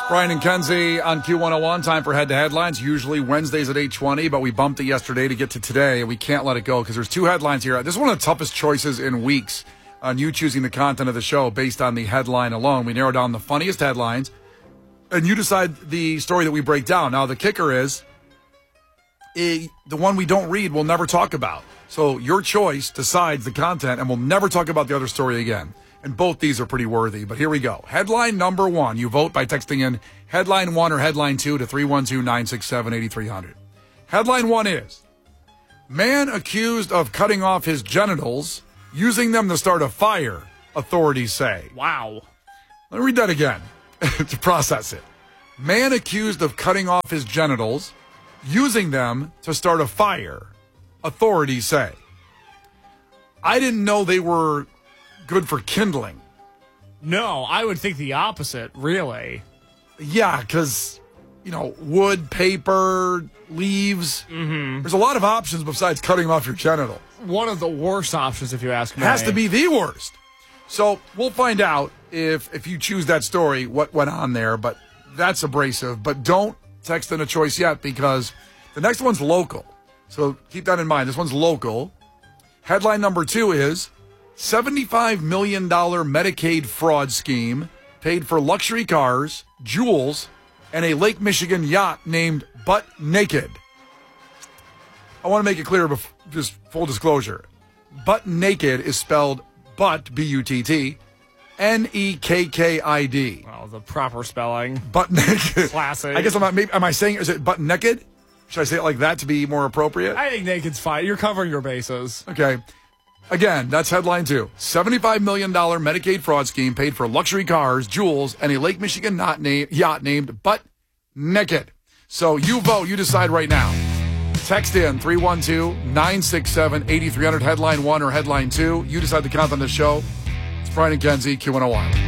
Brian and Kenzie on Q101. Time for Head to Headlines. Usually Wednesdays at 8:20, but we bumped it yesterday to get to today. We can't let it go because there's two headlines here. This is one of the toughest choices in weeks on you choosing the content of the show based on the headline alone. We narrow down the funniest headlines, and you decide the story that we break down. Now, the kicker is the one we don't read, we'll never talk about. So your choice decides the content, and we'll never talk about the other story again. And both these are pretty worthy, but here we go. Headline number one. You vote by texting in headline 1 or headline 2 to 312-967-8300. Headline 1 is, man accused of cutting off his genitals, using them to start a fire, authorities say. Wow. Let me read that again to process it. Man accused of cutting off his genitals, using them to start a fire, authorities say. I didn't know they were good for kindling. No, I would think the opposite, really. Yeah, because, wood, paper, leaves. Mm-hmm. There's a lot of options besides cutting off your genital. One of the worst options, if you ask me. Has to be the worst. So we'll find out if you choose that story, what went on there, but that's abrasive. But don't text in a choice yet because the next one's local. So keep that in mind. This one's local. Headline number 2 is, $75 million Medicaid fraud scheme paid for luxury cars, jewels, and a Lake Michigan yacht named Butt Naked. I want to make it clear, just full disclosure. Butt Naked is spelled butt, B-U-T-T, N-E-K-K-I-D. Well, the proper spelling. Butt Naked. Classic. I guess am I saying, is it Butt Naked? Should I say it like that to be more appropriate? I think naked's fine. You're covering your bases. Okay. Again, that's headline 2. $75 million Medicaid fraud scheme paid for luxury cars, jewels, and a Lake Michigan yacht named Butt Naked. So you vote. You decide right now. Text in 312-967-8300, headline 1 or headline 2. You decide the content of the show. It's Brian and Kenzie, Q101.